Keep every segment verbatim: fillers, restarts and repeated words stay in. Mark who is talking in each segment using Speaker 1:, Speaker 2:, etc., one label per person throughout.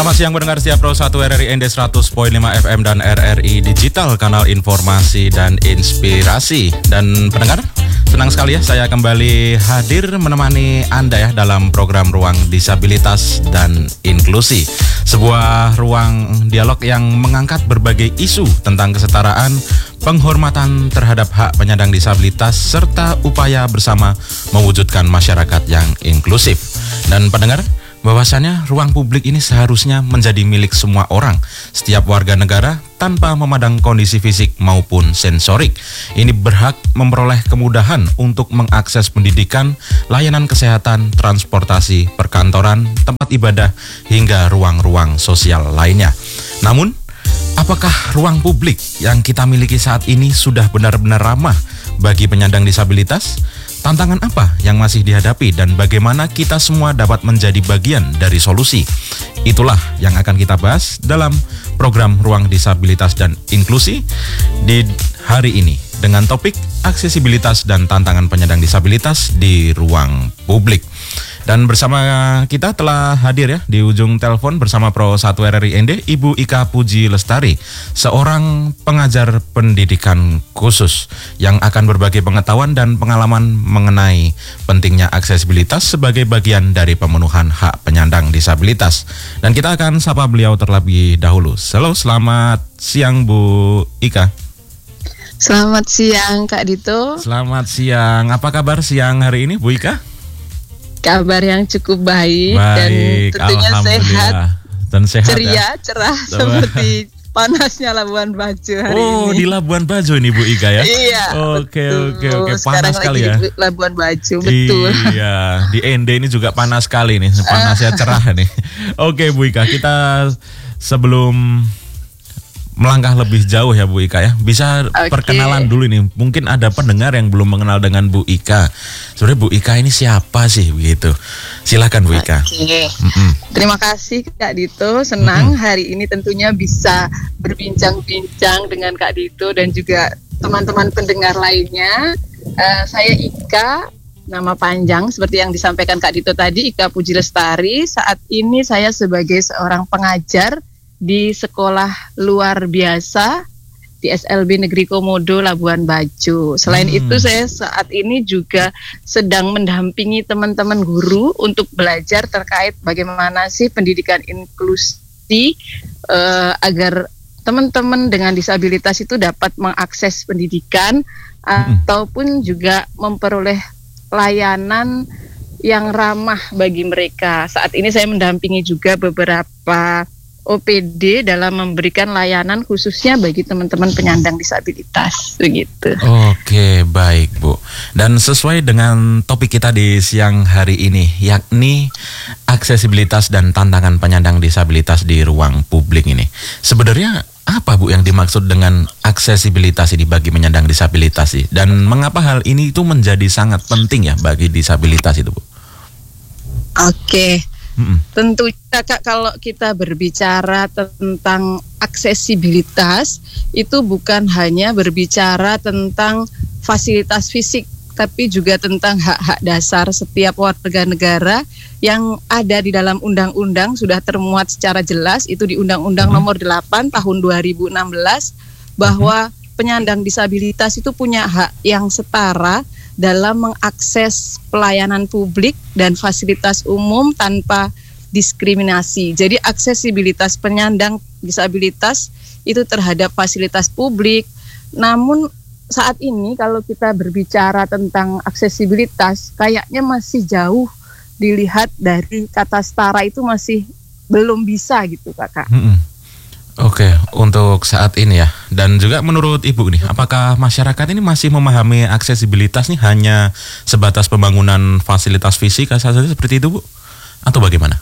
Speaker 1: Selamat siang pendengar setia Pro satu R R I N D seratus koma lima F M dan R R I Digital, kanal informasi dan inspirasi. Dan pendengar, senang sekali ya saya kembali hadir menemani Anda ya dalam program Ruang Disabilitas dan Inklusi. Sebuah ruang dialog yang mengangkat berbagai isu tentang kesetaraan, penghormatan terhadap hak penyandang disabilitas, serta upaya bersama mewujudkan masyarakat yang inklusif. Dan pendengar, bahwasannya ruang publik ini seharusnya menjadi milik semua orang, setiap warga negara tanpa memandang kondisi fisik maupun sensorik. Ini berhak memperoleh kemudahan untuk mengakses pendidikan, layanan kesehatan, transportasi, perkantoran, tempat ibadah, hingga ruang-ruang sosial lainnya. Namun, apakah ruang publik yang kita miliki saat ini sudah benar-benar ramah bagi penyandang disabilitas? Tantangan apa yang masih dihadapi dan bagaimana kita semua dapat menjadi bagian dari solusi? Itulah yang akan kita bahas dalam program Ruang Disabilitas dan Inklusi di hari ini dengan topik aksesibilitas dan tantangan penyandang disabilitas di ruang publik. Dan bersama kita telah hadir ya di ujung telepon bersama Pro satu R R I N D, Ibu Ika Puji Lestari, seorang pengajar pendidikan khusus yang akan berbagi pengetahuan dan pengalaman mengenai pentingnya aksesibilitas sebagai bagian dari pemenuhan hak penyandang disabilitas. Dan kita akan sapa beliau terlebih dahulu. Halo, selamat siang Bu Ika.
Speaker 2: Selamat siang Kak Dito.
Speaker 1: Selamat siang. Apa kabar siang hari ini Bu Ika?
Speaker 2: Kabar yang cukup baik,
Speaker 1: baik
Speaker 2: dan tentunya sehat
Speaker 1: dan sehat
Speaker 2: ceria,
Speaker 1: ya?
Speaker 2: cerah seperti panasnya Labuan Bajo hari
Speaker 1: oh,
Speaker 2: ini.
Speaker 1: di Labuan Bajo ini Bu Ika ya?
Speaker 2: Iya.
Speaker 1: Oke oke oke,
Speaker 2: panas sekali ya. Labuan Bajo, betul.
Speaker 1: Iya, di N D ini juga panas sekali nih, panasnya cerah nih. Oke Bu Ika, kita sebelum melangkah lebih jauh ya Bu Ika ya, bisa okay. perkenalan dulu nih. Mungkin ada pendengar yang belum mengenal dengan Bu Ika. Sebenarnya Bu Ika ini siapa sih begitu? Silakan Bu Ika.
Speaker 2: Oke. Okay. Terima kasih Kak Dito. Senang mm-hmm. hari ini tentunya bisa berbincang-bincang dengan Kak Dito dan juga teman-teman pendengar lainnya. Uh, saya Ika, nama panjang seperti yang disampaikan Kak Dito tadi, Ika Puji Lestari. Saat ini saya sebagai seorang pengajar di sekolah luar biasa di S L B Negeri Komodo Labuan Bajo. Selain hmm. itu saya saat ini juga sedang mendampingi teman-teman guru untuk belajar terkait bagaimana sih pendidikan inklusi uh, agar teman-teman dengan disabilitas itu dapat mengakses pendidikan hmm. ataupun juga memperoleh layanan yang ramah bagi mereka. Saat ini saya mendampingi juga beberapa O P D dalam memberikan layanan khususnya bagi teman-teman penyandang disabilitas, begitu.
Speaker 1: Oke, baik Bu. Dan sesuai dengan topik kita di siang hari ini, yakni aksesibilitas dan tantangan penyandang disabilitas di ruang publik ini. Sebenarnya apa Bu yang dimaksud dengan aksesibilitas ini bagi penyandang disabilitas sih? Dan mengapa hal ini itu menjadi sangat penting ya bagi disabilitas itu Bu?
Speaker 2: Oke. Mm-hmm. Tentunya Kak, kalau kita berbicara tentang aksesibilitas itu bukan hanya berbicara tentang fasilitas fisik, tapi juga tentang hak-hak dasar setiap warga negara yang ada di dalam undang-undang sudah termuat secara jelas itu di Undang-Undang mm-hmm. Nomor delapan Tahun dua ribu enam belas bahwa mm-hmm. penyandang disabilitas itu punya hak yang setara dalam mengakses pelayanan publik dan fasilitas umum tanpa diskriminasi. Jadi aksesibilitas penyandang disabilitas itu terhadap fasilitas publik. Namun saat ini kalau kita berbicara tentang aksesibilitas, kayaknya masih jauh dilihat dari kata setara itu masih belum bisa gitu Kakak.
Speaker 1: Mm-mm. Oke, untuk saat ini ya. Dan juga menurut Ibu nih, apakah masyarakat ini masih memahami aksesibilitas nih hanya sebatas pembangunan fasilitas fisik saja seperti itu Bu? Atau bagaimana?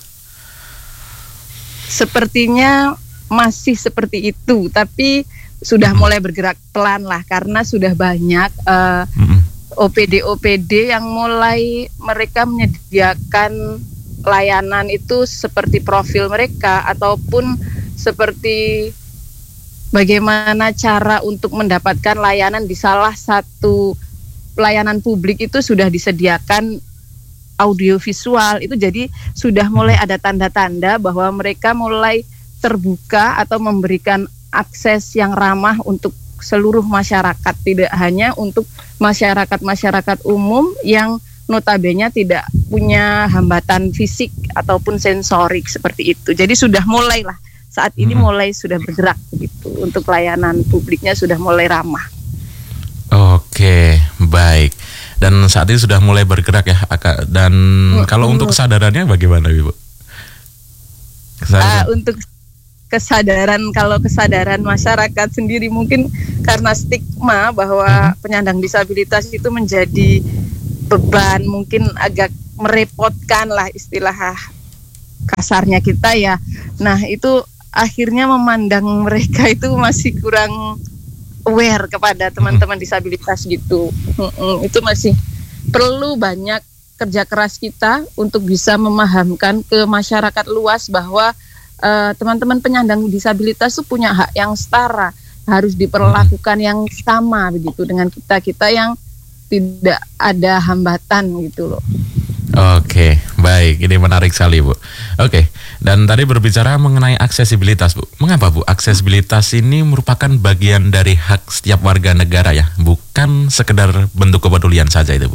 Speaker 2: Sepertinya masih seperti itu, tapi sudah mm-hmm. mulai bergerak pelan lah karena sudah banyak uh, mm-hmm. O P D O P D yang mulai mereka menyediakan layanan itu seperti profil mereka ataupun seperti bagaimana cara untuk mendapatkan layanan di salah satu pelayanan publik itu sudah disediakan audiovisual itu, jadi sudah mulai ada tanda-tanda bahwa mereka mulai terbuka atau memberikan akses yang ramah untuk seluruh masyarakat, tidak hanya untuk masyarakat-masyarakat umum yang notabene tidak punya hambatan fisik ataupun sensorik seperti itu. Jadi sudah mulailah saat ini hmm. mulai sudah bergerak gitu, untuk layanan publiknya sudah mulai ramah.
Speaker 1: Oke, baik. Dan saat ini sudah mulai bergerak ya, Aka. Dan hmm. kalau untuk kesadarannya bagaimana, Ibu?
Speaker 2: Kesadaran. Uh, untuk kesadaran, kalau kesadaran masyarakat sendiri mungkin karena stigma bahwa hmm. penyandang disabilitas itu menjadi beban, mungkin agak merepotkan lah istilah kasarnya kita ya. Nah itu akhirnya memandang mereka itu masih kurang aware kepada teman-teman disabilitas gitu. Mm-mm, itu masih perlu banyak kerja keras kita untuk bisa memahamkan ke masyarakat luas bahwa uh, teman-teman penyandang disabilitas itu punya hak yang setara, harus diperlakukan yang sama begitu dengan kita-kita yang tidak ada hambatan gitu loh.
Speaker 1: Oke, baik. Ini menarik sekali, Bu. Oke, dan tadi berbicara mengenai aksesibilitas, Bu. Mengapa, Bu? Aksesibilitas ini merupakan bagian dari hak setiap warga negara ya, bukan sekedar bentuk kepedulian saja itu, Bu.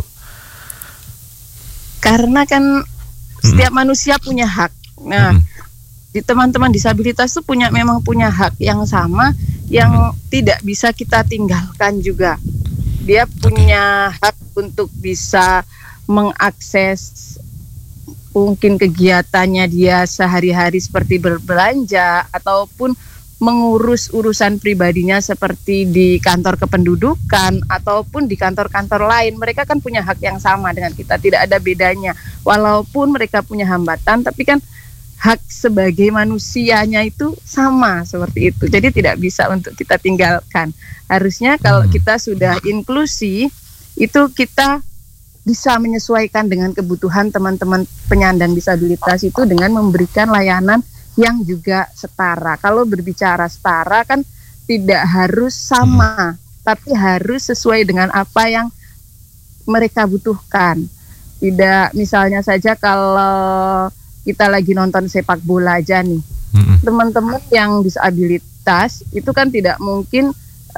Speaker 2: Karena kan setiap hmm. manusia punya hak. Nah, hmm. di teman-teman disabilitas itu punya memang punya hak yang sama yang hmm. tidak bisa kita tinggalkan juga. Dia punya okay. hak untuk bisa mengakses mungkin kegiatannya dia sehari-hari seperti berbelanja ataupun mengurus urusan pribadinya seperti di kantor kependudukan ataupun di kantor-kantor lain. Mereka kan punya hak yang sama dengan kita, tidak ada bedanya. Walaupun mereka punya hambatan, tapi kan hak sebagai manusianya itu sama seperti itu. Jadi tidak bisa untuk kita tinggalkan. Harusnya kalau kita sudah inklusi, itu kita bisa menyesuaikan dengan kebutuhan teman-teman penyandang disabilitas itu dengan memberikan layanan yang juga setara. Kalau berbicara setara kan tidak harus sama, tapi harus sesuai dengan apa yang mereka butuhkan. Tidak, misalnya saja kalau kita lagi nonton sepak bola aja nih, mm-hmm. teman-teman yang disabilitas itu kan tidak mungkin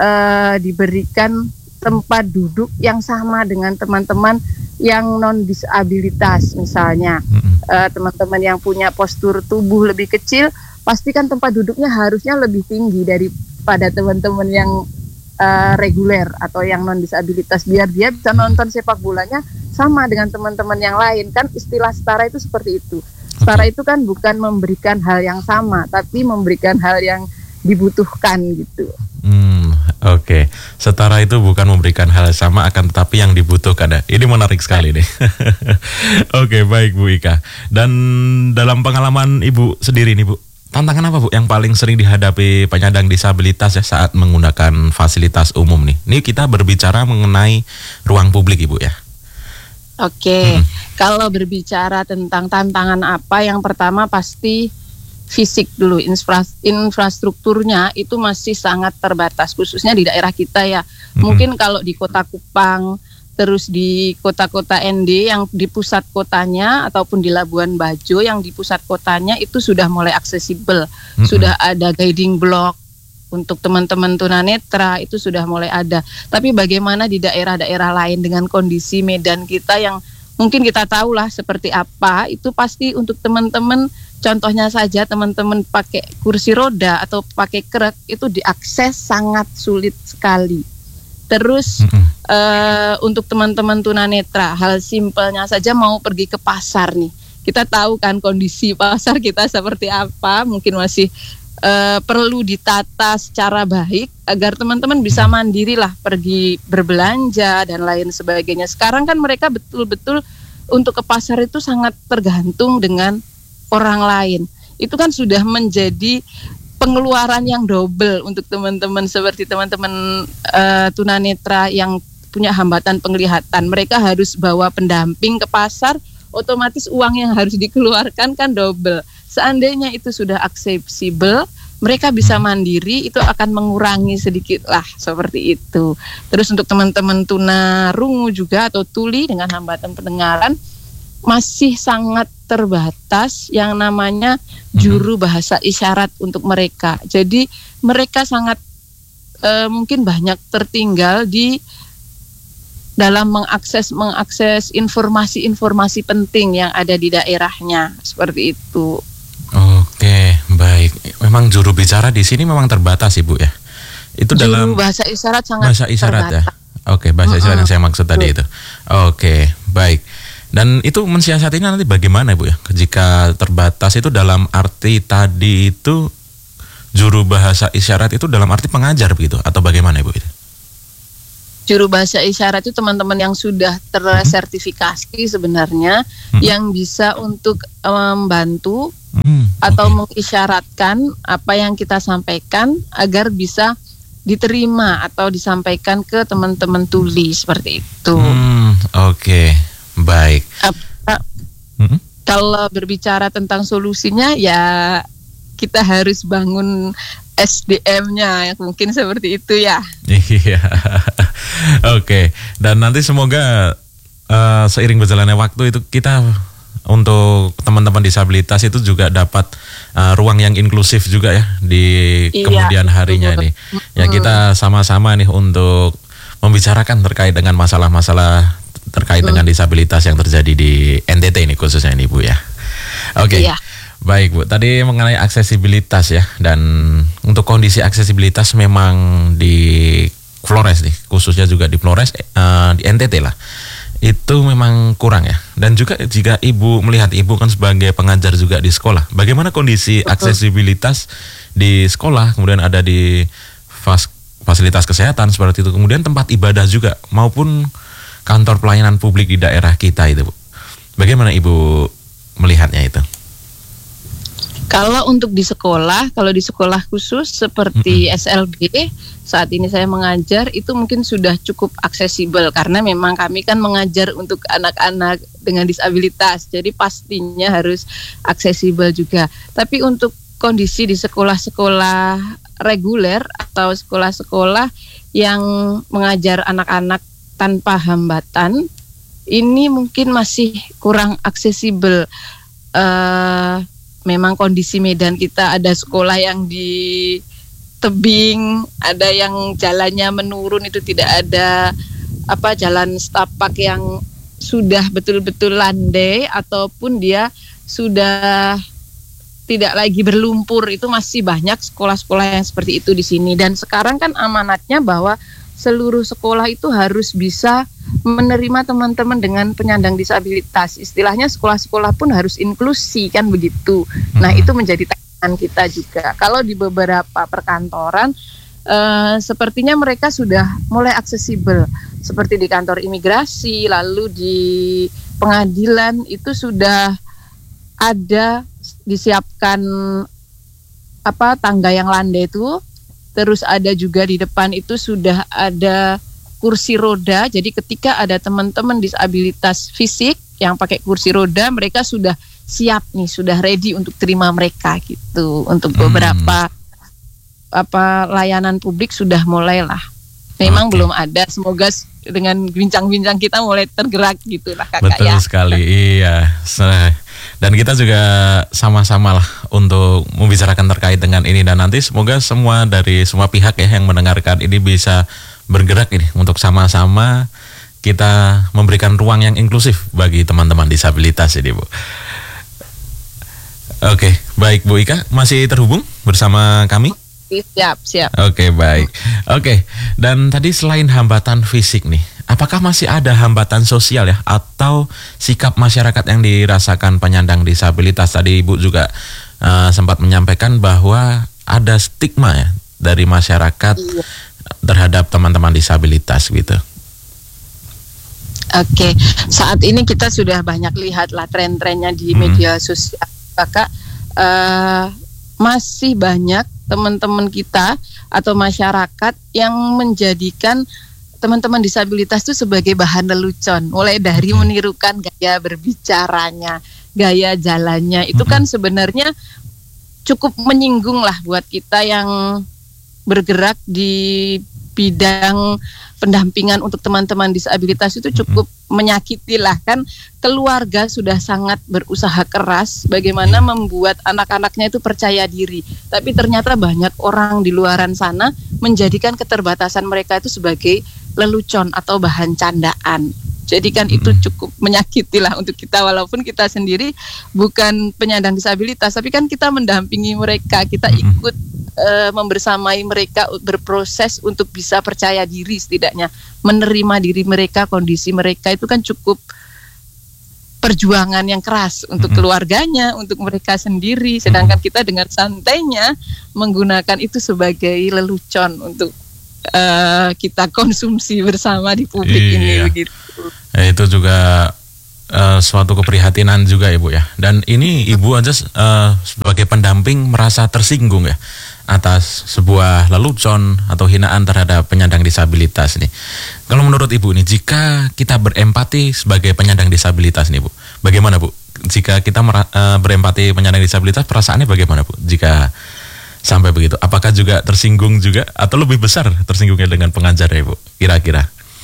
Speaker 2: uh, diberikan tempat duduk yang sama dengan teman-teman yang non disabilitas. Misalnya mm-hmm. uh, teman-teman yang punya postur tubuh lebih kecil, pasti kan tempat duduknya harusnya lebih tinggi daripada teman-teman yang uh, reguler atau yang non disabilitas, biar dia bisa nonton sepak bolanya sama dengan teman-teman yang lain. Kan istilah setara itu seperti itu. Setara itu kan bukan memberikan hal yang sama, tapi memberikan hal yang dibutuhkan gitu.
Speaker 1: Hmm, oke. Okay. Setara itu bukan memberikan hal yang sama, akan tetapi yang dibutuhkan. Ini menarik sekali deh. Oke, okay, baik Bu Ika. Dan dalam pengalaman Ibu sendiri nih Bu, tantangan apa Bu yang paling sering dihadapi penyandang disabilitas ya saat menggunakan fasilitas umum nih? Ini kita berbicara mengenai ruang publik Ibu ya.
Speaker 2: Oke, hmm. kalau berbicara tentang tantangan apa, yang pertama pasti fisik dulu, infra, infrastrukturnya itu masih sangat terbatas, khususnya di daerah kita ya. Hmm. Mungkin kalau di Kota Kupang, terus di kota-kota N D yang di pusat kotanya, ataupun di Labuan Bajo yang di pusat kotanya itu sudah mulai aksesibel, hmm. sudah ada guiding block. Untuk teman-teman tunanetra itu sudah mulai ada. Tapi bagaimana di daerah-daerah lain dengan kondisi medan kita yang mungkin kita tahu lah seperti apa, itu pasti untuk teman-teman, contohnya saja teman-teman pakai kursi roda atau pakai krek itu diakses sangat sulit sekali. Terus mm-hmm. uh, untuk teman-teman tunanetra, hal simpelnya saja mau pergi ke pasar nih. Kita tahu kan kondisi pasar kita seperti apa, mungkin masih Uh, perlu ditata secara baik agar teman-teman bisa mandiri lah pergi berbelanja dan lain sebagainya. Sekarang kan mereka betul-betul untuk ke pasar itu sangat tergantung dengan orang lain. Itu kan sudah menjadi pengeluaran yang double untuk teman-teman seperti teman-teman uh, tunanetra yang punya hambatan penglihatan. Mereka harus bawa pendamping ke pasar, otomatis uang yang harus dikeluarkan kan double. Seandainya itu sudah aksesibel, mereka bisa mandiri, itu akan mengurangi sedikit lah seperti itu. Terus untuk teman-teman tunarungu juga atau tuli dengan hambatan pendengaran, masih sangat terbatas yang namanya juru bahasa isyarat untuk mereka. Jadi mereka sangat uh, mungkin banyak tertinggal di dalam mengakses mengakses informasi-informasi penting yang ada di daerahnya, seperti itu.
Speaker 1: Oke, baik. Memang juru bicara di sini memang terbatas, Ibu ya. Itu
Speaker 2: juru
Speaker 1: dalam
Speaker 2: bahasa isyarat sangat
Speaker 1: bahasa isyarat
Speaker 2: terbatas.
Speaker 1: Ya. Oke, bahasa isyarat
Speaker 2: Mm-mm.
Speaker 1: yang saya maksud tadi itu. Oke, baik. Dan itu mensiasatinya nanti bagaimana, Ibu ya? Jika terbatas itu dalam arti tadi itu juru bahasa isyarat itu dalam arti pengajar begitu atau bagaimana, Ibu itu?
Speaker 2: Juru bahasa isyarat itu teman-teman yang sudah tersertifikasi sebenarnya,
Speaker 1: Hmm.
Speaker 2: yang bisa untuk membantu
Speaker 1: Hmm,
Speaker 2: atau
Speaker 1: oke.
Speaker 2: mengisyaratkan apa yang kita sampaikan agar bisa diterima atau disampaikan ke teman-teman tuli, seperti itu.
Speaker 1: Hmm, oke, baik.
Speaker 2: Apa,
Speaker 1: Hmm?
Speaker 2: kalau berbicara tentang solusinya ya kita harus bangun S D M-nya, mungkin seperti itu ya.
Speaker 1: Iya, oke. Dan nanti semoga uh, seiring berjalannya waktu itu kita untuk teman-teman disabilitas itu juga dapat uh, ruang yang inklusif juga ya di
Speaker 2: Iya,
Speaker 1: kemudian harinya
Speaker 2: betul.
Speaker 1: ini. Ya kita sama-sama nih untuk membicarakan terkait dengan masalah-masalah terkait
Speaker 2: Hmm.
Speaker 1: dengan disabilitas yang terjadi di N T T ini khususnya ini Bu ya. Oke.
Speaker 2: Iya.
Speaker 1: Baik Bu, tadi mengenai aksesibilitas ya, dan untuk kondisi aksesibilitas memang di Flores nih, khususnya juga di Flores, eh, di N T T lah, itu memang kurang ya. Dan juga jika Ibu melihat Ibu kan sebagai pengajar juga di sekolah, bagaimana kondisi aksesibilitas di sekolah, kemudian ada di fas- fasilitas kesehatan seperti itu, kemudian tempat ibadah juga, maupun kantor pelayanan publik di daerah kita itu Bu. Bagaimana Ibu melihatnya itu?
Speaker 2: Kalau untuk di sekolah, kalau di sekolah khusus seperti S L B, saat ini saya mengajar itu mungkin sudah cukup aksesibel karena memang kami kan mengajar untuk anak-anak dengan disabilitas, jadi pastinya harus aksesibel juga. Tapi untuk kondisi di sekolah-sekolah reguler atau sekolah-sekolah yang mengajar anak-anak tanpa hambatan, ini mungkin masih kurang aksesibel. Uh, Memang kondisi medan kita ada sekolah yang di tebing, ada yang jalannya menurun, itu tidak ada apa jalan setapak yang sudah betul-betul landai ataupun dia sudah tidak lagi berlumpur. Itu masih banyak sekolah-sekolah yang seperti itu di sini. Dan sekarang kan amanatnya bahwa seluruh sekolah itu harus bisa menerima teman-teman dengan penyandang disabilitas. Istilahnya sekolah-sekolah pun harus inklusi, kan begitu. Nah, itu menjadi tantangan kita juga. Kalau di beberapa perkantoran eh, sepertinya mereka sudah mulai aksesibel, seperti di kantor imigrasi, lalu di pengadilan itu sudah ada disiapkan apa tangga yang landai itu. Terus ada juga di depan itu sudah ada kursi roda. Jadi ketika ada teman-teman disabilitas fisik yang pakai kursi roda, mereka sudah siap nih, sudah ready untuk terima mereka gitu. Untuk beberapa hmm. apa layanan publik sudah mulailah. Memang okay. belum ada. Semoga dengan bincang-bincang kita mulai tergerak gitulah Kakak.
Speaker 1: Betul
Speaker 2: ya.
Speaker 1: sekali, iya. Dan kita juga sama-sama lah untuk membicarakan terkait dengan ini, dan nanti semoga semua dari semua pihak ya yang mendengarkan ini bisa bergerak ini untuk sama-sama kita memberikan ruang yang inklusif bagi teman-teman disabilitas ini Bu. Oke, baik Bu Ika, masih terhubung bersama kami?
Speaker 2: Siap, siap.
Speaker 1: Oke, baik. Oke, dan tadi selain hambatan fisik nih, apakah masih ada hambatan sosial ya, atau sikap masyarakat yang dirasakan penyandang disabilitas? Tadi Ibu juga uh, sempat menyampaikan bahwa ada stigma ya dari masyarakat iya. terhadap teman-teman disabilitas gitu.
Speaker 2: Oke, saat ini kita sudah banyak lihat lah tren-trennya di hmm. media sosial, Kakak. Uh, masih banyak teman-teman kita atau masyarakat yang menjadikan teman-teman disabilitas itu sebagai bahan lelucon, mulai dari menirukan gaya berbicaranya, gaya jalannya, itu kan sebenarnya cukup menyinggung lah buat kita yang bergerak di bidang pendampingan untuk teman-teman disabilitas itu cukup mm-hmm. menyakiti lah, kan keluarga sudah sangat berusaha keras bagaimana yeah. membuat anak-anaknya itu percaya diri, tapi ternyata banyak orang di luaran sana menjadikan keterbatasan mereka itu sebagai lelucon atau bahan candaan. Jadi kan itu cukup menyakiti lah untuk kita, walaupun kita sendiri bukan penyandang disabilitas, tapi kan kita mendampingi mereka, kita ikut uh, membersamai mereka berproses untuk bisa percaya diri, setidaknya menerima diri mereka, kondisi mereka itu kan cukup perjuangan yang keras untuk keluarganya, untuk mereka sendiri, sedangkan kita dengan santainya menggunakan itu sebagai lelucon untuk uh, kita konsumsi bersama di publik iya. ini begitu.
Speaker 1: Ya, itu juga uh, suatu keprihatinan juga Ibu ya. Dan ini Ibu aja uh, sebagai pendamping merasa tersinggung ya atas sebuah lelucon atau hinaan terhadap penyandang disabilitas nih. Kalau menurut Ibu nih, jika kita berempati sebagai penyandang disabilitas nih Bu, bagaimana Bu? Jika kita mer- uh, berempati penyandang disabilitas, perasaannya bagaimana Bu? Jika sampai begitu, apakah juga tersinggung juga atau lebih besar tersinggungnya dengan pengajar ya Bu? Kira-kira?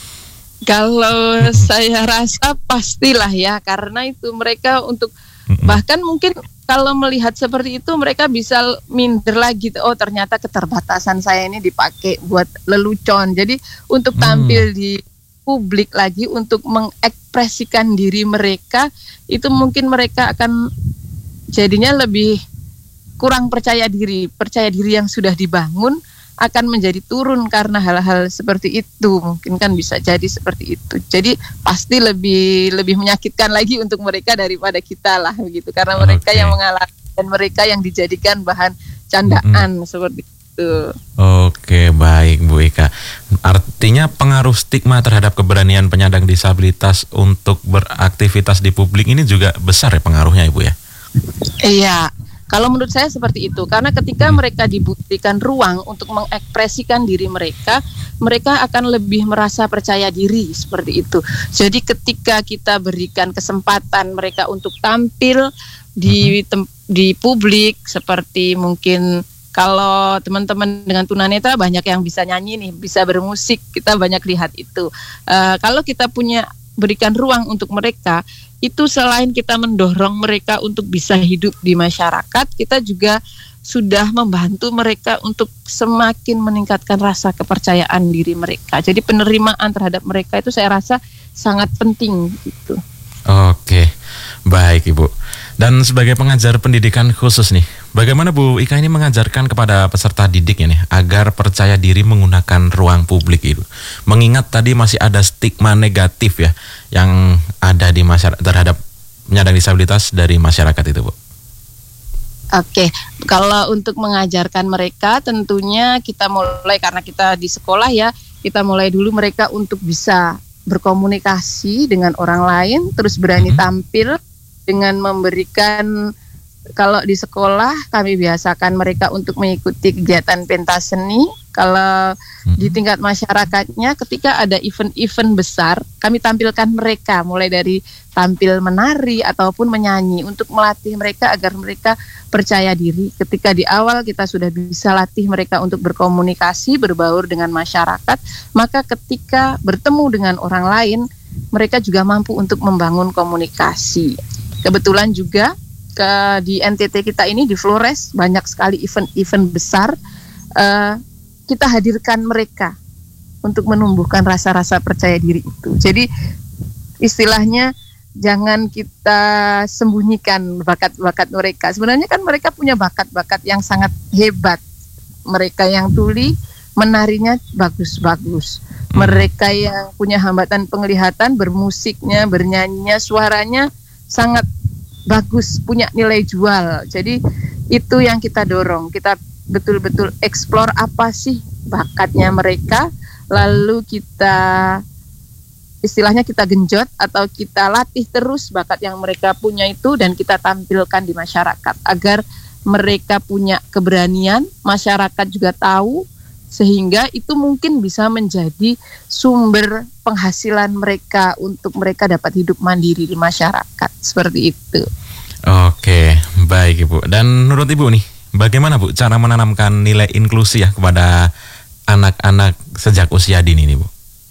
Speaker 2: Kalau saya rasa pastilah ya, karena itu mereka untuk bahkan mungkin kalau melihat seperti itu mereka bisa minder lagi, oh ternyata keterbatasan saya ini dipakai buat lelucon. Jadi untuk tampil hmm. di publik lagi, untuk mengekspresikan diri mereka, itu mungkin mereka akan jadinya lebih kurang percaya diri. Percaya diri yang sudah dibangun akan menjadi turun karena hal-hal seperti itu, mungkin kan bisa jadi seperti itu. Jadi pasti lebih lebih menyakitkan lagi untuk mereka daripada kita lah begitu, karena mereka okay. yang mengalami dan mereka yang dijadikan bahan candaan mm-hmm. seperti itu.
Speaker 1: Oke, baik Bu Ika. Artinya pengaruh stigma terhadap keberanian penyandang disabilitas untuk beraktivitas di publik ini juga besar ya pengaruhnya Ibu ya?
Speaker 2: Iya. Kalau menurut saya seperti itu, karena ketika mereka diberikan ruang untuk mengekspresikan diri mereka, mereka akan lebih merasa percaya diri seperti itu. Jadi ketika kita berikan kesempatan mereka untuk tampil di tem- di publik, seperti mungkin kalau teman-teman dengan tunanetra banyak yang bisa nyanyi nih, bisa bermusik, kita banyak lihat itu. Uh, kalau kita punya berikan ruang untuk mereka, itu selain kita mendorong mereka untuk bisa hidup di masyarakat, kita juga sudah membantu mereka untuk semakin meningkatkan rasa kepercayaan diri mereka. Jadi penerimaan terhadap mereka itu saya rasa sangat penting gitu.
Speaker 1: Oke, baik Ibu. Dan sebagai pengajar pendidikan khusus nih, bagaimana Bu Ika ini mengajarkan kepada peserta didiknya nih agar percaya diri menggunakan ruang publik itu? Mengingat tadi masih ada stigma negatif ya yang ada di masyarakat terhadap penyandang disabilitas dari masyarakat itu Bu.
Speaker 2: Oke, kalau untuk mengajarkan mereka tentunya kita mulai karena kita di sekolah ya, kita mulai dulu mereka untuk bisa berkomunikasi dengan orang lain, terus berani mm-hmm. tampil dengan memberikan, kalau di sekolah kami biasakan mereka untuk mengikuti kegiatan pentas seni. Kalau mm-hmm. di tingkat masyarakatnya ketika ada event-event besar, kami tampilkan mereka mulai dari tampil menari ataupun menyanyi untuk melatih mereka agar mereka percaya diri. Ketika di awal kita sudah bisa latih mereka untuk berkomunikasi, berbaur dengan masyarakat, maka ketika bertemu dengan orang lain, mereka juga mampu untuk membangun komunikasi. Kebetulan juga ke di N T T kita ini di Flores banyak sekali event-event besar, uh, kita hadirkan mereka untuk menumbuhkan rasa-rasa percaya diri itu. Jadi istilahnya jangan kita sembunyikan bakat-bakat mereka. Sebenarnya kan mereka punya bakat-bakat yang sangat hebat. Mereka yang tuli, menarinya bagus-bagus. Mereka yang punya hambatan penglihatan, bermusiknya, bernyanyinya, suaranya sangat bagus, punya nilai jual. Jadi itu yang kita dorong. Kita betul-betul eksplor apa sih bakatnya mereka, lalu kita istilahnya kita genjot atau kita latih terus bakat yang mereka punya itu dan kita tampilkan di masyarakat agar mereka punya keberanian, masyarakat juga tahu, sehingga itu mungkin bisa menjadi sumber penghasilan mereka untuk mereka dapat hidup mandiri di masyarakat, seperti itu.
Speaker 1: Oke, baik Ibu. Dan menurut Ibu nih, bagaimana Bu cara menanamkan nilai inklusi ya kepada anak-anak sejak usia dini nih Bu?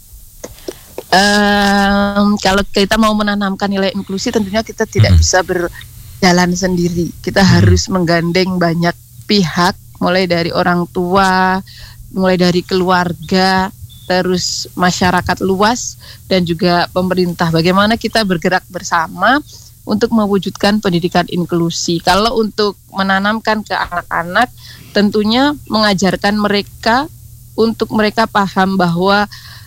Speaker 2: Um, kalau kita mau menanamkan nilai inklusi, tentunya kita tidak mm-hmm. bisa berjalan sendiri. Kita mm-hmm. harus menggandeng banyak pihak, mulai dari orang tua, mulai dari keluarga, terus masyarakat luas, dan juga pemerintah. Bagaimana kita bergerak bersama untuk mewujudkan pendidikan inklusi. Kalau untuk menanamkan ke anak-anak, tentunya mengajarkan mereka untuk mereka paham bahwa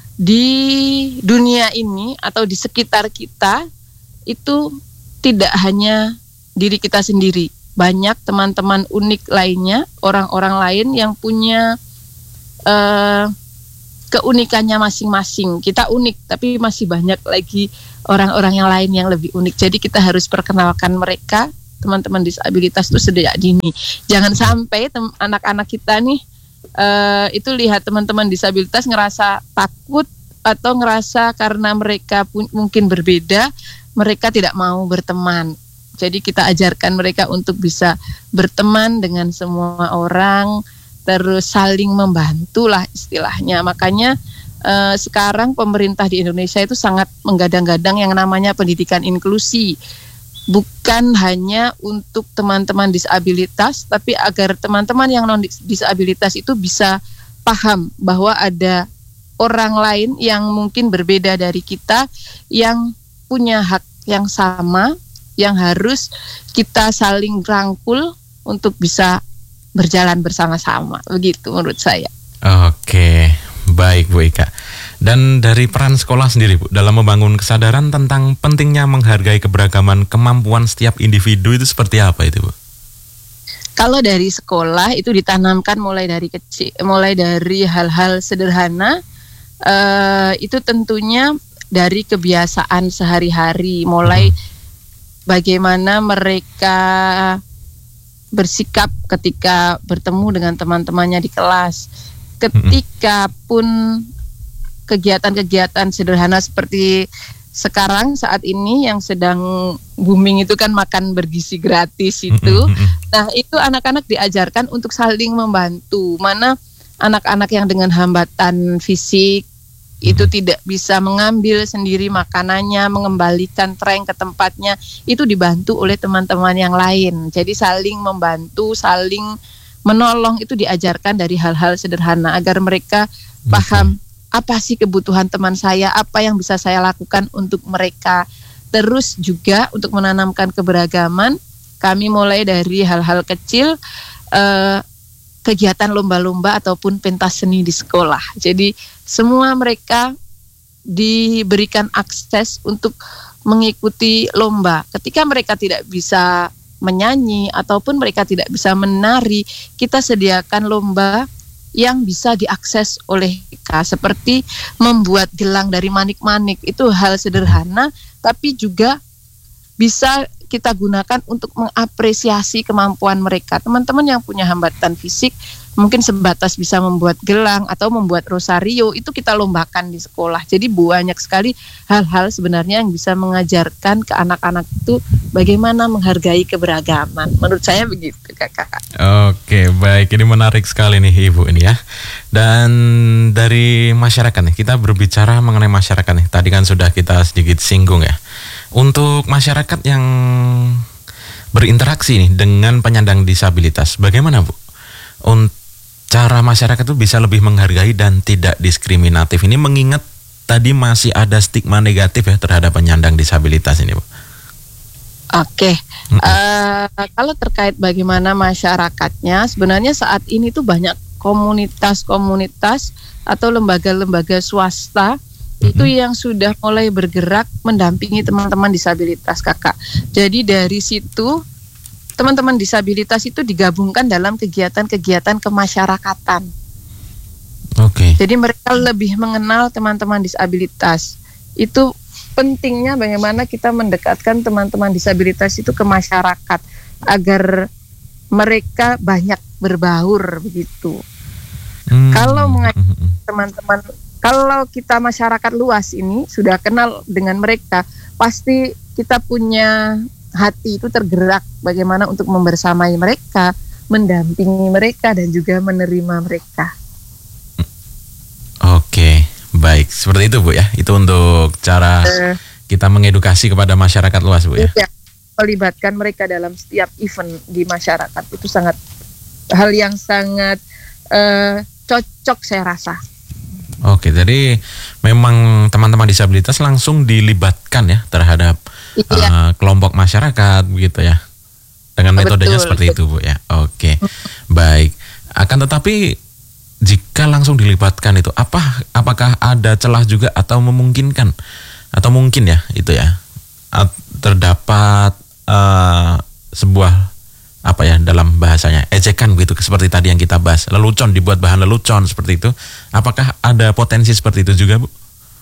Speaker 2: di dunia ini atau di sekitar kita itu tidak hanya diri kita sendiri. Banyak teman-teman unik lainnya, orang-orang lain yang punya uh, keunikannya masing-masing. Kita unik, tapi masih banyak lagi orang-orang yang lain yang lebih unik. Jadi kita harus perkenalkan mereka, teman-teman disabilitas itu sejak dini. Jangan sampai tem- anak-anak kita nih Uh, itu lihat teman-teman disabilitas ngerasa takut atau ngerasa karena mereka pun mungkin berbeda, mereka tidak mau berteman. Jadi kita ajarkan mereka untuk bisa berteman dengan semua orang, terus saling membantu lah istilahnya. Makanya uh, sekarang pemerintah di Indonesia itu sangat menggadang-gadang yang namanya pendidikan inklusi. Bukan hanya untuk teman-teman disabilitas, tapi agar teman-teman yang non-disabilitas itu bisa paham bahwa ada orang lain yang mungkin berbeda dari kita, yang punya hak yang sama, yang harus kita saling rangkul untuk bisa berjalan bersama-sama. Begitu menurut saya.
Speaker 1: Oke, baik Bu Ika. Dan dari peran sekolah sendiri Bu, dalam membangun kesadaran tentang pentingnya menghargai keberagaman kemampuan setiap individu itu seperti apa itu Bu?
Speaker 2: Kalau dari sekolah itu ditanamkan mulai dari kecil, mulai dari hal-hal sederhana, uh, itu tentunya dari kebiasaan sehari-hari, mulai hmm. bagaimana mereka bersikap ketika bertemu dengan teman-temannya di kelas, ketika pun kegiatan-kegiatan sederhana seperti sekarang saat ini yang sedang booming itu kan makan bergizi gratis itu. Nah, itu anak-anak diajarkan untuk saling membantu. Mana anak-anak yang dengan hambatan fisik itu tidak bisa mengambil sendiri makanannya, mengembalikan tray ke tempatnya, itu dibantu oleh teman-teman yang lain. Jadi saling membantu, saling menolong itu diajarkan dari hal-hal sederhana agar mereka paham apa sih kebutuhan teman saya, apa yang bisa saya lakukan untuk mereka. Terus juga untuk menanamkan keberagaman, kami mulai dari hal-hal kecil, eh, kegiatan lomba-lomba ataupun pentas seni di sekolah. Jadi semua mereka diberikan akses untuk mengikuti lomba. Ketika mereka tidak bisa menyanyi ataupun mereka tidak bisa menari, kita sediakan lomba yang bisa diakses oleh mereka, seperti membuat gelang dari manik-manik. Itu hal sederhana, tapi juga bisa kita gunakan untuk mengapresiasi kemampuan mereka. Teman-teman yang punya hambatan fisik mungkin sebatas bisa membuat gelang atau membuat rosario, itu kita lombakan di sekolah. Jadi banyak sekali hal-hal sebenarnya yang bisa mengajarkan ke anak-anak itu bagaimana menghargai keberagaman. Menurut saya begitu, Kakak.
Speaker 1: Oke, baik. Ini menarik sekali nih Ibu ini ya. Dan dari masyarakat nih, kita berbicara mengenai masyarakat nih. Tadi kan sudah kita sedikit singgung ya. Untuk masyarakat yang berinteraksi nih dengan penyandang disabilitas, bagaimana Bu? Untuk cara masyarakat itu bisa lebih menghargai dan tidak diskriminatif ini, mengingat tadi masih ada stigma negatif ya terhadap penyandang disabilitas ini Bu.
Speaker 2: Oke, mm-hmm. uh, kalau terkait bagaimana masyarakatnya, sebenarnya saat ini tuh banyak komunitas-komunitas atau lembaga-lembaga swasta mm-hmm. itu yang sudah mulai bergerak mendampingi teman-teman disabilitas, Kakak. Jadi dari situ teman-teman disabilitas itu digabungkan dalam kegiatan-kegiatan kemasyarakatan.
Speaker 1: Oke. Okay.
Speaker 2: Jadi mereka lebih mengenal teman-teman disabilitas. Itu pentingnya bagaimana kita mendekatkan teman-teman disabilitas itu ke masyarakat agar mereka banyak berbaur begitu. Hmm. Kalau mengajak teman-teman, kalau kita masyarakat luas ini sudah kenal dengan mereka, pasti kita punya hati itu tergerak bagaimana untuk membersamai mereka, mendampingi mereka dan juga menerima mereka.
Speaker 1: Baik, seperti itu Bu ya. Itu untuk cara uh, kita mengedukasi kepada masyarakat luas Bu ya.
Speaker 2: ya. Melibatkan mereka dalam setiap event di masyarakat itu sangat hal yang sangat uh, cocok saya rasa.
Speaker 1: Oke, jadi memang teman-teman disabilitas langsung dilibatkan ya terhadap iya. uh, kelompok masyarakat begitu ya. Dengan metodenya betul, seperti betul. itu Bu ya. Oke. Baik. Akan tetapi jika langsung dilibatkan itu apa apakah ada celah juga atau memungkinkan atau mungkin ya itu ya terdapat uh, sebuah apa ya dalam bahasanya ejekan begitu seperti tadi yang kita bahas, lelucon, dibuat bahan lelucon seperti itu, apakah ada potensi seperti itu juga Bu?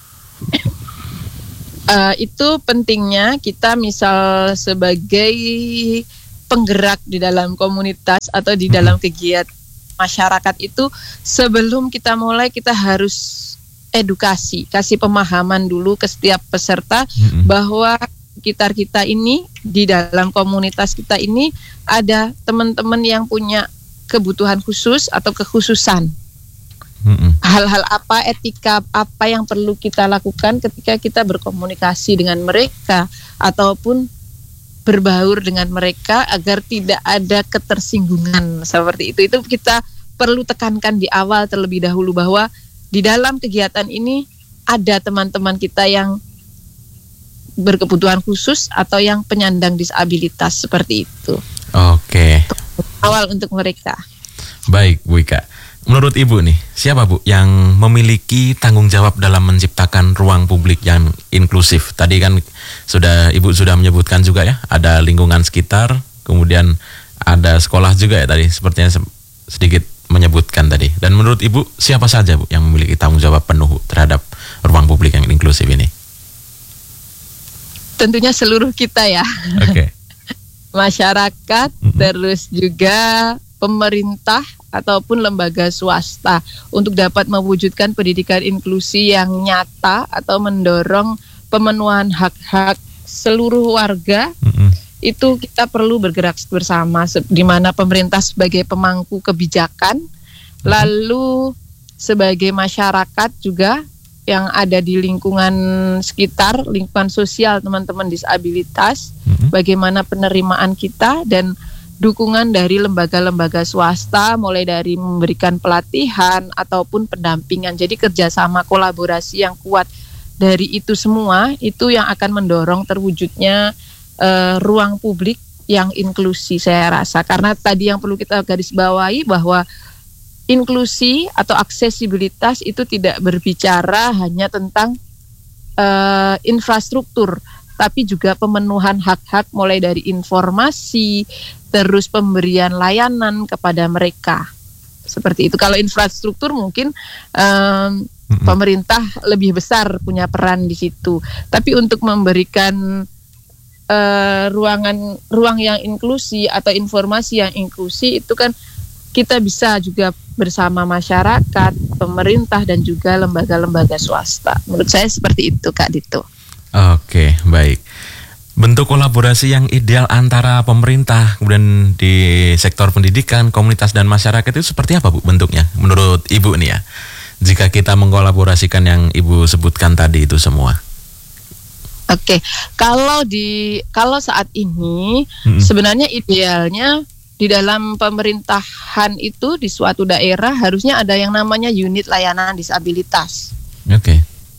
Speaker 2: Uh, itu pentingnya kita misal sebagai penggerak di dalam komunitas atau di dalam hmm. kegiatan masyarakat itu, sebelum kita mulai kita harus edukasi, kasih pemahaman dulu ke setiap peserta hmm. bahwa sekitar kita ini, di dalam komunitas kita ini ada teman-teman yang punya kebutuhan khusus atau kekhususan. Mm-mm. Hal-hal apa, etika apa yang perlu kita lakukan ketika kita berkomunikasi dengan mereka ataupun berbaur dengan mereka agar tidak ada ketersinggungan seperti itu. Itu kita perlu tekankan di awal terlebih dahulu bahwa di dalam kegiatan ini ada teman-teman kita yang berkebutuhan khusus atau yang penyandang disabilitas seperti itu.
Speaker 1: Oke.
Speaker 2: Awal untuk mereka.
Speaker 1: Baik Bu Ika. Menurut Ibu nih, siapa Bu yang memiliki tanggung jawab dalam menciptakan ruang publik yang inklusif? Tadi kan sudah Ibu sudah menyebutkan juga ya, ada lingkungan sekitar, kemudian ada sekolah juga ya tadi, sepertinya sedikit menyebutkan tadi. Dan menurut Ibu, siapa saja Bu yang memiliki tanggung jawab penuh terhadap ruang publik yang inklusif ini?
Speaker 2: Tentunya seluruh kita ya.
Speaker 1: Oke. Okay.
Speaker 2: Masyarakat, mm-hmm. terus juga pemerintah ataupun lembaga swasta untuk dapat mewujudkan pendidikan inklusi yang nyata atau mendorong pemenuhan hak-hak seluruh warga. Mm-hmm. Itu kita perlu bergerak bersama, di mana pemerintah sebagai pemangku kebijakan, mm-hmm. lalu sebagai masyarakat juga yang ada di lingkungan sekitar, lingkungan sosial teman-teman disabilitas, mm-hmm. bagaimana penerimaan kita dan dukungan dari lembaga-lembaga swasta, mulai dari memberikan pelatihan ataupun pendampingan. Jadi kerjasama kolaborasi yang kuat dari itu semua, itu yang akan mendorong terwujudnya uh, ruang publik yang inklusi saya rasa. Karena tadi yang perlu kita garis bawahi bahwa inklusi atau aksesibilitas itu tidak berbicara hanya tentang uh, infrastruktur, tapi juga pemenuhan hak-hak mulai dari informasi, terus pemberian layanan kepada mereka. Seperti itu. Kalau infrastruktur mungkin um, mm-hmm. pemerintah lebih besar punya peran di situ. Tapi untuk memberikan uh, ruangan ruang yang inklusi atau informasi yang inklusi itu kan kita bisa juga bersama masyarakat, pemerintah, dan juga lembaga-lembaga swasta. Menurut saya seperti itu, Kak Dito.
Speaker 1: Oke, baik. Bentuk kolaborasi yang ideal antara pemerintah, kemudian di sektor pendidikan, komunitas, dan masyarakat itu seperti apa Bu bentuknya? Menurut Ibu nih ya, jika kita mengkolaborasikan yang Ibu sebutkan tadi itu semua.
Speaker 2: Oke, kalau di kalau saat ini hmm. sebenarnya idealnya di dalam pemerintahan itu di suatu daerah harusnya ada yang namanya unit layanan disabilitas.
Speaker 1: Oke. Okay.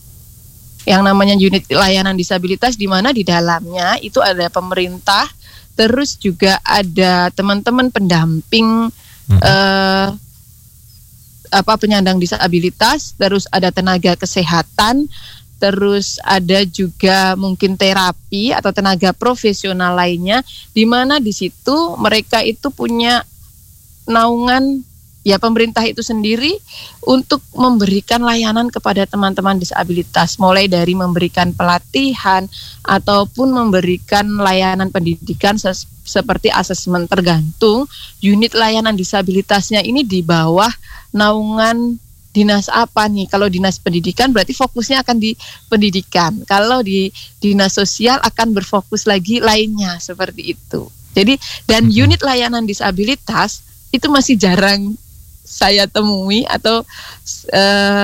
Speaker 2: Yang namanya unit layanan disabilitas di mana di dalamnya itu ada pemerintah, terus juga ada teman-teman pendamping hmm. eh, apa penyandang disabilitas, terus ada tenaga kesehatan, terus ada juga mungkin terapi atau tenaga profesional lainnya, di mana di situ mereka itu punya naungan ya pemerintah itu sendiri untuk memberikan layanan kepada teman-teman disabilitas, mulai dari memberikan pelatihan ataupun memberikan layanan pendidikan ses- seperti asesmen, tergantung unit layanan disabilitasnya ini di bawah naungan dinas apa nih. Kalau dinas pendidikan berarti fokusnya akan di pendidikan. Kalau di dinas sosial akan berfokus lagi lainnya seperti itu. Jadi dan unit layanan disabilitas itu masih jarang saya temui atau uh,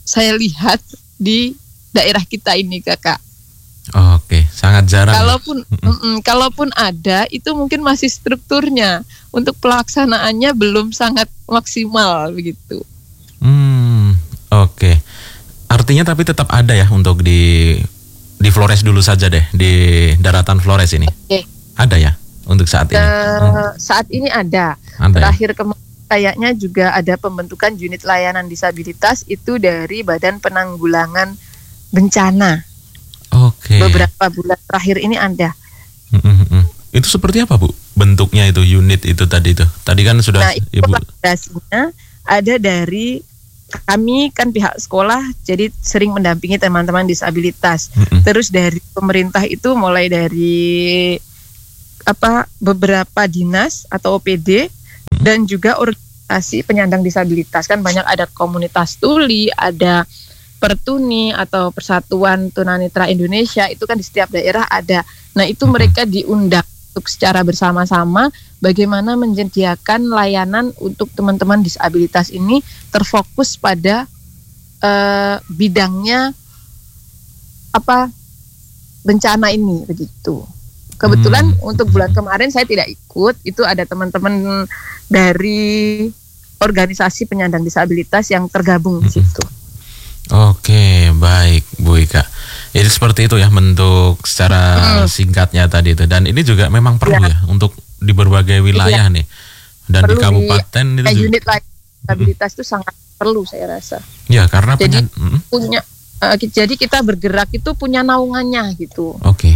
Speaker 2: saya lihat di daerah kita ini, Kakak.
Speaker 1: Oke, sangat jarang.
Speaker 2: Kalaupun mm-mm, kalaupun ada, itu mungkin masih strukturnya. Untuk pelaksanaannya belum sangat maksimal begitu.
Speaker 1: Hmm, oke. Artinya tapi tetap ada ya untuk di di Flores dulu saja deh, di daratan Flores ini.
Speaker 2: Oke.
Speaker 1: Ada ya untuk saat ini.
Speaker 2: Uh, saat ini ada.
Speaker 1: Ada ya?
Speaker 2: Terakhir kemarin kayaknya juga ada pembentukan unit layanan disabilitas itu dari Badan Penanggulangan Bencana.
Speaker 1: Oke.
Speaker 2: Beberapa bulan terakhir ini ada.
Speaker 1: Mm-mm. Itu seperti apa, Bu? Bentuknya itu unit itu tadi itu. Tadi kan sudah
Speaker 2: Nah, itu
Speaker 1: Ibu.
Speaker 2: kolaborasinya ada dari kami kan pihak sekolah, jadi sering mendampingi teman-teman disabilitas.
Speaker 1: Mm-mm.
Speaker 2: Terus dari pemerintah itu mulai dari apa beberapa dinas atau O P D
Speaker 1: Mm.
Speaker 2: dan juga organisasi penyandang disabilitas. Kan banyak, ada komunitas tuli, ada Pertuni atau Persatuan Tunanetra Indonesia, itu kan di setiap daerah ada. Nah, itu
Speaker 1: Mm-mm.
Speaker 2: mereka diundang untuk secara bersama-sama bagaimana menyediakan layanan untuk teman-teman disabilitas ini terfokus pada uh, bidangnya apa bencana ini begitu. Kebetulan
Speaker 1: Hmm.
Speaker 2: untuk bulan kemarin saya tidak ikut, itu ada teman-teman dari organisasi penyandang disabilitas yang tergabung di situ.
Speaker 1: Oke, baik Bu Ika. Jadi seperti itu ya bentuk secara
Speaker 2: Hmm.
Speaker 1: singkatnya tadi itu. Dan ini juga memang perlu ya,
Speaker 2: Ya.
Speaker 1: untuk di berbagai wilayah nih. Dan di
Speaker 2: Perlu
Speaker 1: kabupaten
Speaker 2: di,
Speaker 1: itu
Speaker 2: eh,
Speaker 1: juga.
Speaker 2: unit layanan disabilitas itu sangat perlu saya rasa.
Speaker 1: Ya, karena
Speaker 2: Jadi
Speaker 1: penyan- Mm,
Speaker 2: punya uh, jadi kita bergerak itu punya naungannya gitu.
Speaker 1: Oke.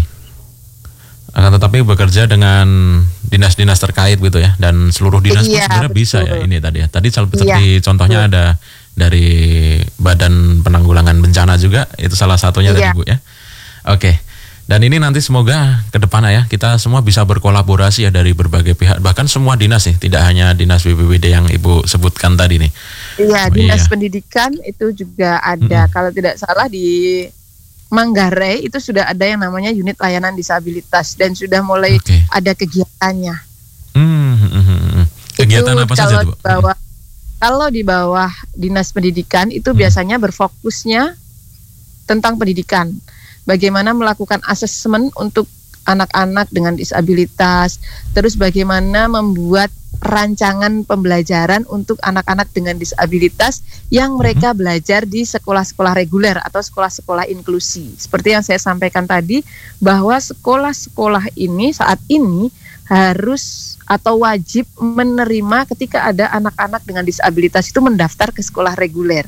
Speaker 1: Akan tetapi bekerja dengan dinas-dinas terkait gitu ya, dan seluruh dinas pun
Speaker 2: Iya,
Speaker 1: sebenarnya bisa ya
Speaker 2: betul.
Speaker 1: ini tadi ya. Tadi seperti
Speaker 2: Iya,
Speaker 1: contohnya
Speaker 2: betul.
Speaker 1: ada dari Badan Penanggulangan Bencana juga, itu salah satunya tadi
Speaker 2: Iya.
Speaker 1: Bu ya. Oke. Dan ini nanti semoga ke depannya ya kita semua bisa berkolaborasi ya dari berbagai pihak, bahkan semua dinas nih, tidak hanya dinas B P B D yang Ibu sebutkan tadi nih.
Speaker 2: Iya,
Speaker 1: Oh,
Speaker 2: dinas
Speaker 1: iya.
Speaker 2: pendidikan itu juga ada.
Speaker 1: Mm-mm.
Speaker 2: Kalau tidak salah di Manggarai itu sudah ada yang namanya unit layanan disabilitas dan sudah mulai
Speaker 1: Oke.
Speaker 2: ada kegiatannya.
Speaker 1: Hmm, hmm, hmm, hmm. Kegiatan
Speaker 2: Itu
Speaker 1: apa
Speaker 2: kalau
Speaker 1: saja tuh,
Speaker 2: di
Speaker 1: Bu?
Speaker 2: bawah kalau di bawah dinas pendidikan itu
Speaker 1: Hmm.
Speaker 2: biasanya berfokusnya tentang pendidikan. Bagaimana melakukan asesmen untuk anak-anak dengan disabilitas, terus bagaimana membuat rancangan pembelajaran untuk anak-anak dengan disabilitas yang mereka belajar di sekolah-sekolah reguler atau sekolah-sekolah inklusi. Seperti yang saya sampaikan tadi, bahwa sekolah-sekolah ini saat ini harus atau wajib menerima ketika ada anak-anak dengan disabilitas itu mendaftar ke sekolah reguler.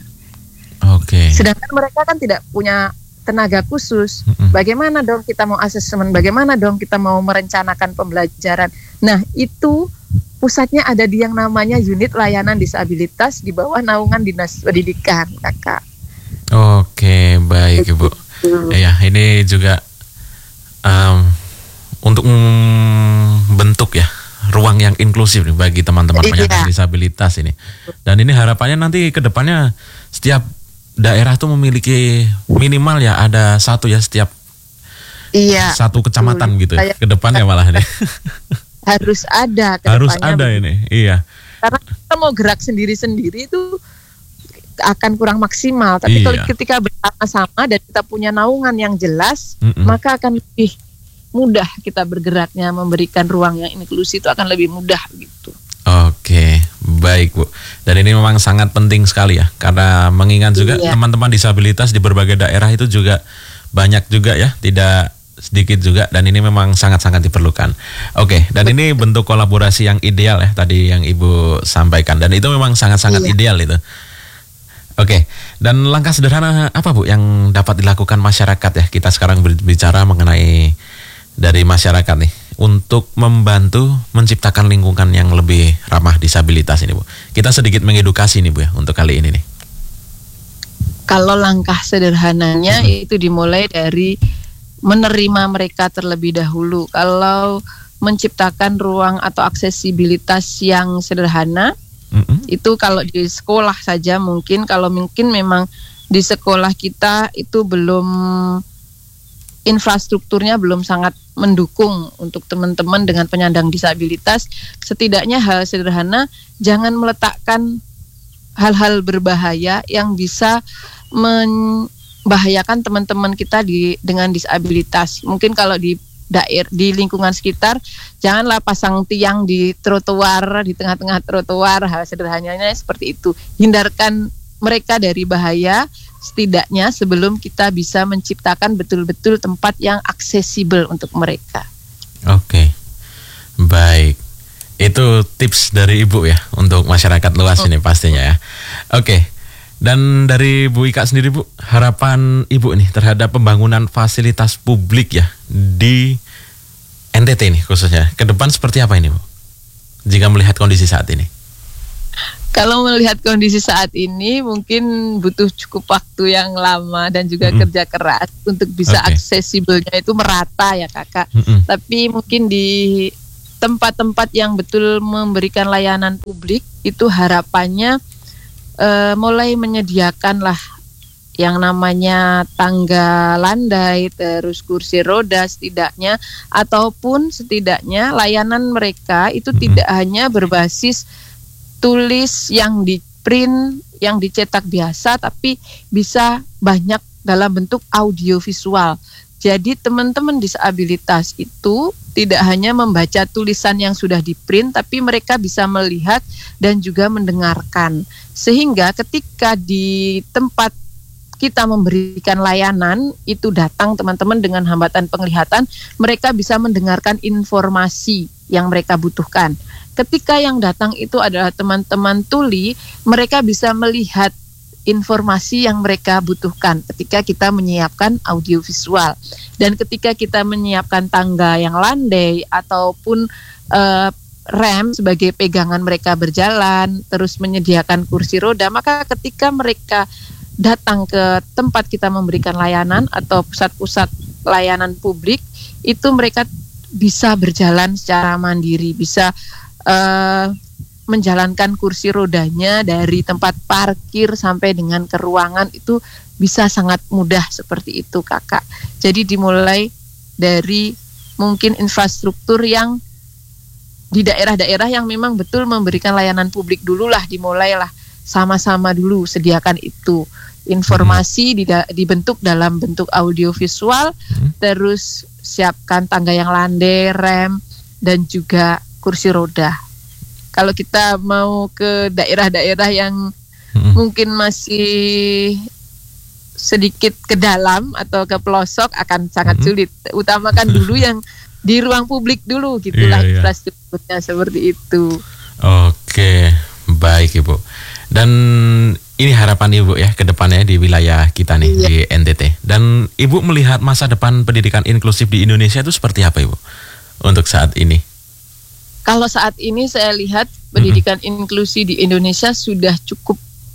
Speaker 1: Oke.
Speaker 2: Sedangkan mereka kan tidak punya tenaga khusus.
Speaker 1: Mm-mm.
Speaker 2: Bagaimana dong kita mau asesmen, bagaimana dong kita mau merencanakan pembelajaran. Nah, itu pusatnya ada di yang namanya unit layanan disabilitas di bawah naungan Dinas Pendidikan, Kakak.
Speaker 1: Oke, baik Ibu. Ya, ini juga um, untuk membentuk ya ruang yang inklusif nih bagi teman-teman
Speaker 2: Iya.
Speaker 1: penyandang disabilitas ini. Dan ini harapannya nanti ke depannya setiap daerah tuh memiliki minimal ya ada satu ya setiap
Speaker 2: Iya.
Speaker 1: satu kecamatan
Speaker 2: betul.
Speaker 1: gitu ya.
Speaker 2: Saya-
Speaker 1: Ke depannya malah nih.
Speaker 2: Harus ada ke
Speaker 1: Harus
Speaker 2: depannya
Speaker 1: ada
Speaker 2: begitu.
Speaker 1: ini. Iya.
Speaker 2: Karena kita mau gerak sendiri-sendiri itu akan kurang maksimal. Tapi
Speaker 1: Iya.
Speaker 2: kalau ketika bersama-sama dan kita punya naungan yang jelas,
Speaker 1: Mm-mm.
Speaker 2: maka akan lebih mudah kita bergeraknya, memberikan ruang yang inklusi itu akan lebih mudah gitu.
Speaker 1: Oke, baik Bu. Dan ini memang sangat penting sekali ya, karena mengingat juga
Speaker 2: Iya.
Speaker 1: teman-teman disabilitas di berbagai daerah itu juga banyak juga ya, tidak sedikit juga, dan ini memang sangat-sangat diperlukan. Oke, dan ini bentuk kolaborasi yang ideal ya tadi yang Ibu sampaikan, dan itu memang sangat-sangat
Speaker 2: Iya.
Speaker 1: ideal itu. Oke, dan langkah sederhana apa Bu yang dapat dilakukan masyarakat ya? Kita sekarang berbicara mengenai dari masyarakat nih untuk membantu menciptakan lingkungan yang lebih ramah disabilitas ini Bu. Kita sedikit mengedukasi nih Bu ya untuk kali ini nih.
Speaker 2: Kalau langkah sederhananya
Speaker 1: Mm-mm.
Speaker 2: itu dimulai dari menerima mereka terlebih dahulu. Kalau menciptakan ruang atau aksesibilitas yang sederhana,
Speaker 1: Mm-mm.
Speaker 2: itu kalau di sekolah saja mungkin, kalau mungkin memang di sekolah kita itu belum, infrastrukturnya belum sangat mendukung untuk teman-teman dengan penyandang disabilitas, setidaknya hal sederhana, jangan meletakkan hal-hal berbahaya yang bisa membahayakan teman-teman kita di dengan disabilitas. Mungkin kalau di daerah di lingkungan sekitar, janganlah pasang tiang di trotoar, di tengah-tengah trotoar, hal sederhananya seperti itu. Hindarkan mereka dari bahaya setidaknya sebelum kita bisa menciptakan betul-betul tempat yang aksesibel untuk mereka.
Speaker 1: Oke, baik. Itu tips dari Ibu ya untuk masyarakat luas oh. ini pastinya ya. Oke, dan dari Bu Ika sendiri Bu, harapan Ibu nih terhadap pembangunan fasilitas publik ya di N T T ini khususnya, ke depan seperti apa ini Bu? Jika melihat kondisi saat ini.
Speaker 2: Kalau melihat kondisi saat ini mungkin butuh cukup waktu yang lama dan juga mm-hmm. kerja keras untuk bisa okay. aksesibelnya itu merata ya Kakak. Mm-hmm. Tapi mungkin di tempat-tempat yang betul memberikan layanan publik itu harapannya uh, mulai menyediakan lah yang namanya tangga landai, terus kursi roda setidaknya, ataupun setidaknya layanan mereka itu mm-hmm. tidak hanya berbasis tulis yang di print, yang dicetak biasa, tapi bisa banyak dalam bentuk audio visual. Jadi teman-teman disabilitas itu tidak hanya membaca tulisan yang sudah di print, tapi mereka bisa melihat dan juga mendengarkan. Sehingga ketika di tempat kita memberikan layanan, itu datang teman-teman dengan hambatan penglihatan, mereka bisa mendengarkan informasi yang mereka butuhkan. Ketika yang datang itu adalah teman-teman tuli, mereka bisa melihat informasi yang mereka butuhkan ketika kita menyiapkan audiovisual. Dan ketika kita menyiapkan tangga yang landai ataupun uh, rem sebagai pegangan mereka berjalan, terus menyediakan kursi roda, maka ketika mereka datang ke tempat kita memberikan layanan atau pusat-pusat layanan publik, itu mereka bisa berjalan secara mandiri, bisa uh, menjalankan kursi rodanya dari tempat parkir sampai dengan ke ruangan, itu bisa sangat mudah seperti itu Kakak. Jadi dimulai dari mungkin infrastruktur yang di daerah-daerah yang memang betul memberikan layanan publik dululah, dimulailah sama-sama dulu sediakan itu. Informasi hmm. dibentuk dalam bentuk audio visual, hmm. terus siapkan tangga yang landai, rem, dan juga kursi roda. Kalau kita mau ke daerah-daerah yang hmm. mungkin masih sedikit ke dalam atau ke pelosok akan sangat hmm. sulit. Utamakan dulu yang di ruang publik dulu, gitulah iya, infrastrukturnya iya. Seperti itu.
Speaker 1: Oke, baik Ibu. Dan ini harapan Ibu ya ke depannya di wilayah kita nih, iya. di N T T. Dan Ibu melihat masa depan pendidikan inklusif di Indonesia itu seperti apa Ibu untuk saat ini?
Speaker 2: Kalau saat ini saya lihat pendidikan mm-hmm. inklusi di Indonesia sudah cukup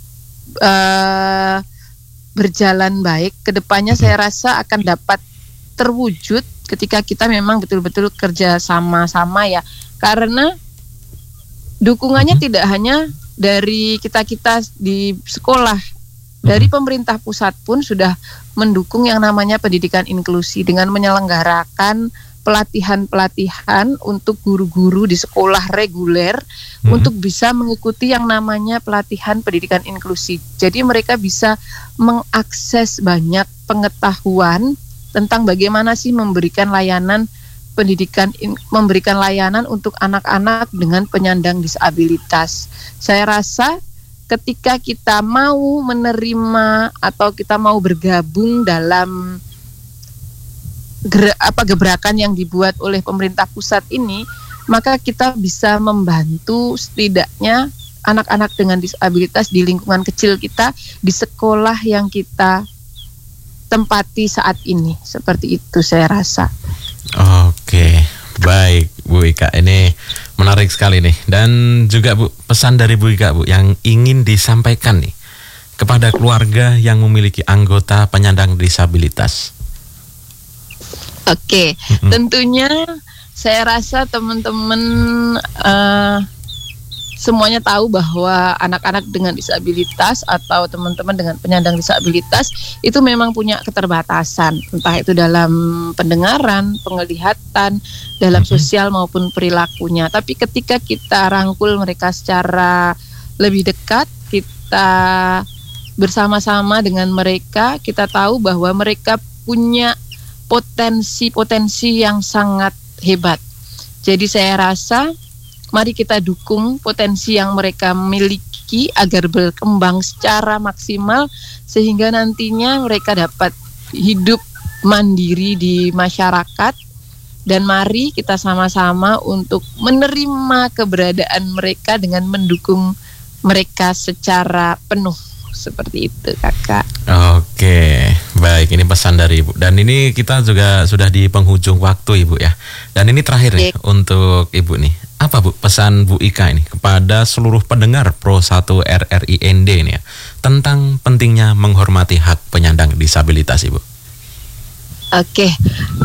Speaker 2: uh, berjalan baik. Kedepannya mm-hmm. saya rasa akan dapat terwujud ketika kita memang betul-betul kerja sama-sama ya. Karena dukungannya mm-hmm. tidak hanya dari kita-kita di sekolah, dari pemerintah pusat pun sudah mendukung yang namanya pendidikan inklusi dengan menyelenggarakan pelatihan-pelatihan untuk guru-guru di sekolah reguler hmm. untuk bisa mengikuti yang namanya pelatihan pendidikan inklusi. Jadi mereka bisa mengakses banyak pengetahuan tentang bagaimana sih memberikan layanan pendidikan, in, memberikan layanan untuk anak-anak dengan penyandang disabilitas. Saya rasa ketika kita mau menerima atau kita mau bergabung dalam Ger, apa gebrakan yang dibuat oleh pemerintah pusat ini, maka kita bisa membantu setidaknya anak-anak dengan disabilitas di lingkungan kecil kita, di sekolah yang kita tempati saat ini. Seperti itu saya rasa.
Speaker 1: Oke, baik Bu Ika, ini menarik sekali nih. Dan juga Bu, pesan dari Bu Ika Bu yang ingin disampaikan nih kepada keluarga yang memiliki anggota penyandang disabilitas.
Speaker 2: Oke, mm-hmm. tentunya saya rasa teman-teman uh, semuanya tahu bahwa anak-anak dengan disabilitas atau teman-teman dengan penyandang disabilitas itu memang punya keterbatasan, entah itu dalam pendengaran, penglihatan, dalam sosial maupun perilakunya. Tapi ketika kita rangkul mereka secara lebih dekat, kita bersama-sama dengan mereka. Kita tahu bahwa mereka punya potensi-potensi yang sangat hebat. Jadi saya rasa mari kita dukung potensi yang mereka miliki agar berkembang secara maksimal sehingga nantinya mereka dapat hidup mandiri di masyarakat. Dan mari kita sama-sama untuk menerima keberadaan mereka dengan mendukung mereka secara penuh. Seperti itu, Kakak.
Speaker 1: Oke, baik, ini pesan dari Ibu. Dan ini kita juga sudah di penghujung waktu, Ibu ya. Dan ini terakhir nih untuk Ibu nih. Apa Bu pesan Bu Ika ini kepada seluruh pendengar Pro satu R R I N D ini ya, tentang pentingnya menghormati hak penyandang disabilitas, Ibu?
Speaker 2: Oke,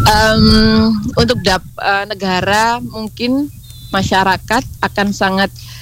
Speaker 2: um, untuk dap, uh, negara mungkin masyarakat akan sangat